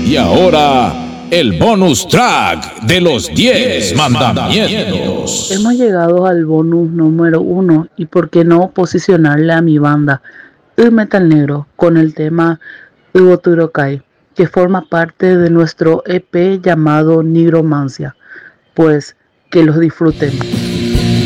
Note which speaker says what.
Speaker 1: Y ahora, el bonus track de los 10 mandamientos.
Speaker 2: Hemos llegado al bonus número 1 y por qué no posicionarle a mi banda El Metal Negro con el tema Uboturokai, que forma parte de nuestro EP llamado Nigromancia. Pues que los disfruten.